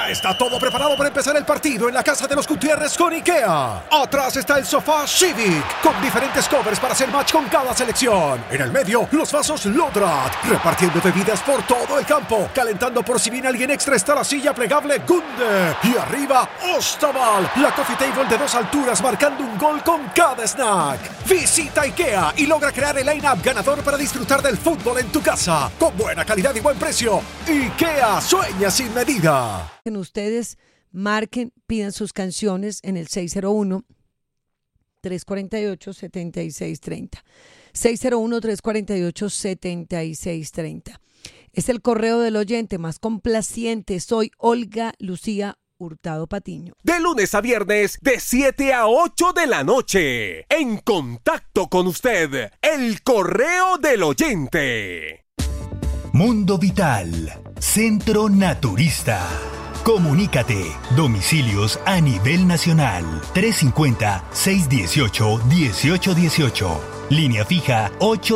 Ya está todo preparado para empezar el partido en la casa de los Gutiérrez con IKEA. Atrás está el sofá Civic, con diferentes covers para hacer match con cada selección. En el medio, los vasos Lodrat, repartiendo bebidas por todo el campo. Calentando por si viene alguien extra está la silla plegable Gunde. Y arriba, Ostaval, la coffee table de 2 alturas marcando un gol con cada snack. Visita IKEA y logra crear el line-up ganador para disfrutar del fútbol en tu casa. Con buena calidad y buen precio. IKEA, sueña sin medida. Ustedes marquen, pidan sus canciones en el 601-348-7630. 601-348-7630. Es el correo del oyente más complaciente. Soy Olga Lucía Hurtado Patiño. De lunes a viernes, de 7 a 8 de la noche. En contacto con usted, el correo del oyente. Mundo Vital, Centro Naturista. Comunícate. Domicilios a nivel nacional. 350-618-1818. Línea fija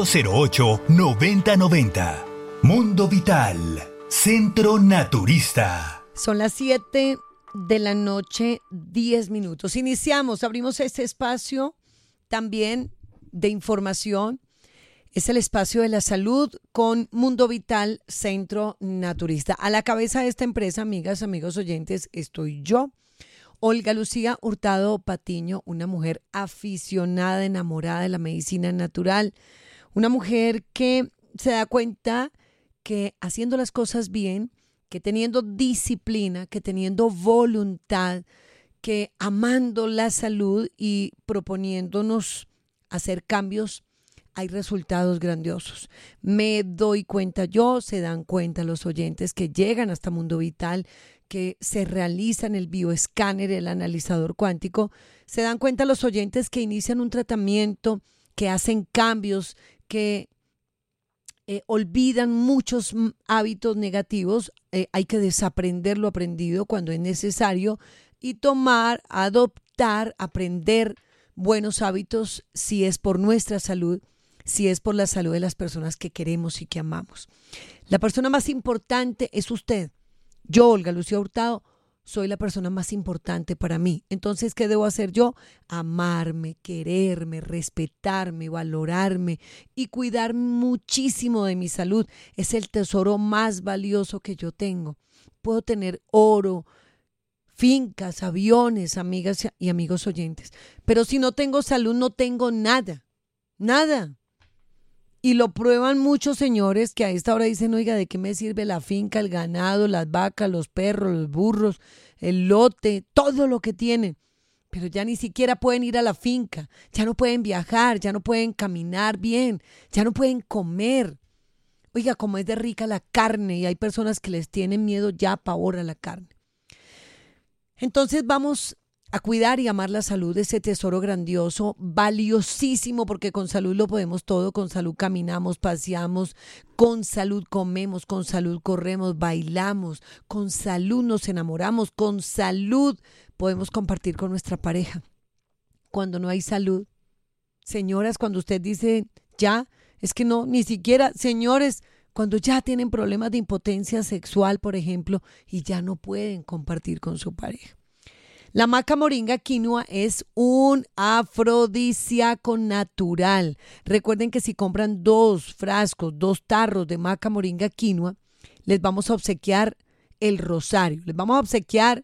808-9090. Mundo Vital, Centro Naturista. Son las 7 de la noche, 10 minutos. Abrimos este espacio también de información. Es el espacio de la salud con Mundo Vital, Centro Naturista. A la cabeza de esta empresa, amigas, amigos oyentes, estoy yo, Olga Lucía Hurtado Patiño, una mujer aficionada, enamorada de la medicina natural, una mujer que se da cuenta que haciendo las cosas bien, que teniendo disciplina, que teniendo voluntad, que amando la salud y proponiéndonos hacer cambios, hay resultados grandiosos. Me doy cuenta yo, se dan cuenta los oyentes que llegan hasta Mundo Vital, que se realizan el bioescáner, el analizador cuántico. Se dan cuenta los oyentes que inician un tratamiento, que hacen cambios, que olvidan muchos hábitos negativos. Hay que desaprender lo aprendido cuando es necesario y tomar, adoptar, aprender buenos hábitos si es por nuestra salud, si es por la salud de las personas que queremos y que amamos. La persona más importante es usted. Yo, Olga Lucía Hurtado, soy la persona más importante para mí. Entonces, ¿qué debo hacer yo? Amarme, quererme, respetarme, valorarme y cuidar muchísimo de mi salud. Es el tesoro más valioso que yo tengo. Puedo tener oro, fincas, aviones, amigas y amigos oyentes. Pero si no tengo salud, no tengo nada. Nada. Y lo prueban muchos señores que a esta hora dicen, oiga, ¿de qué me sirve la finca, el ganado, las vacas, los perros, los burros, el lote, todo lo que tienen? Pero ya ni siquiera pueden ir a la finca, ya no pueden viajar, ya no pueden caminar bien, ya no pueden comer. Oiga, como es de rica la carne y hay personas que les tienen miedo ya, pavor a la carne. Entonces vamos a cuidar y amar la salud, ese tesoro grandioso, valiosísimo, porque con salud lo podemos todo, con salud caminamos, paseamos, con salud comemos, con salud corremos, bailamos, con salud nos enamoramos, con salud podemos compartir con nuestra pareja. Cuando no hay salud, señoras, cuando usted dice ya, es que no, ni siquiera, señores, cuando ya tienen problemas de impotencia sexual, por ejemplo, y ya no pueden compartir con su pareja. La maca moringa quinoa es un afrodisíaco natural. Recuerden que si compran 2 frascos, 2 tarros de maca moringa quinoa, les vamos a obsequiar el rosario. Les vamos a obsequiar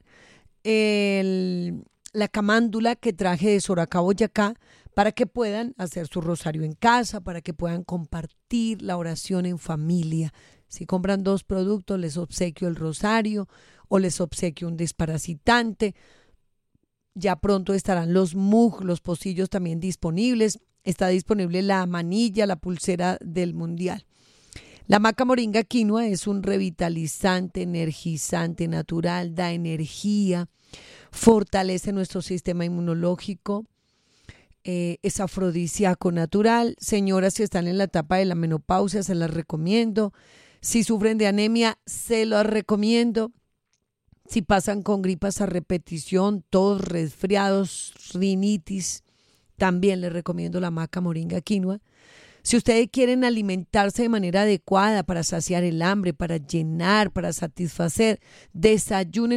la camándula que traje de Soracá, Boyacá, para que puedan hacer su rosario en casa, para que puedan compartir la oración en familia. Si compran 2 productos, les obsequio el rosario o les obsequio un desparasitante. Ya pronto estarán los mug, los pocillos también disponibles. Está disponible la manilla, la pulsera del mundial. La maca moringa quinoa es un revitalizante, energizante natural, da energía, fortalece nuestro sistema inmunológico, es afrodisíaco natural. Señoras, si están en la etapa de la menopausia, se las recomiendo. Si sufren de anemia, se las recomiendo. Si pasan con gripas a repetición, tos, resfriados, rinitis, también les recomiendo la maca moringa quinoa. Si ustedes quieren alimentarse de manera adecuada para saciar el hambre, para llenar, para satisfacer, desayunen